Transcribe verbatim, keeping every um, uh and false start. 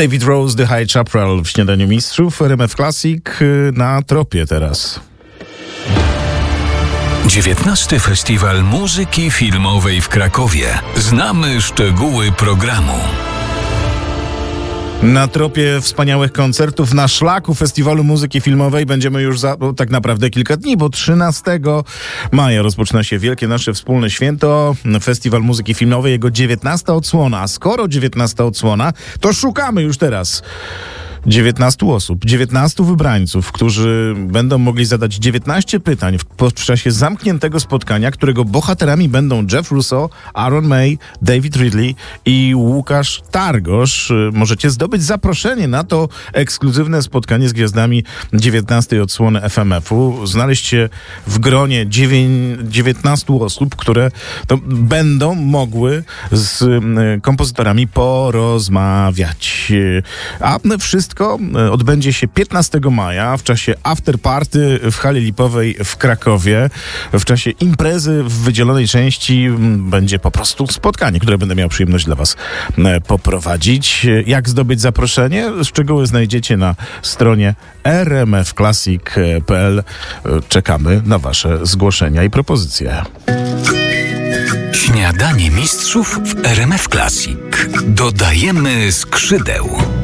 David Rose, The High Chaparral w Śniadaniu Mistrzów. R M F Classic na tropie teraz. dziewiętnasty Festiwal Muzyki Filmowej w Krakowie. Znamy szczegóły programu. Na tropie wspaniałych koncertów na szlaku Festiwalu Muzyki Filmowej będziemy już za no, tak naprawdę kilka dni, bo trzynastego maja rozpoczyna się wielkie nasze wspólne święto. Festiwal Muzyki Filmowej, jego dziewiętnasta odsłona. A skoro dziewiętnasta odsłona, to szukamy już teraz dziewiętnastu osób, dziewiętnastu wybrańców, którzy będą mogli zadać dziewiętnaście pytań w, w czasie zamkniętego spotkania, którego bohaterami będą Jeff Russo, Aaron May, David Ridley i Łukasz Targosz. Możecie zdobyć zaproszenie na to ekskluzywne spotkanie z gwiazdami dziewiętnastej odsłony F M F-u. Znaleźć się w gronie dziewiętnastu osób, które to będą mogły z y, kompozytorami porozmawiać. A wszystko odbędzie się piętnastego maja w czasie afterparty w hali lipowej w Krakowie. W czasie imprezy w wydzielonej części będzie po prostu spotkanie, które będę miał przyjemność dla was poprowadzić. Jak zdobyć zaproszenie? Szczegóły znajdziecie na stronie r m f classic kropka p l. Czekamy na wasze zgłoszenia i propozycje. Śniadanie Mistrzów w R M F Classic. Dodajemy skrzydeł.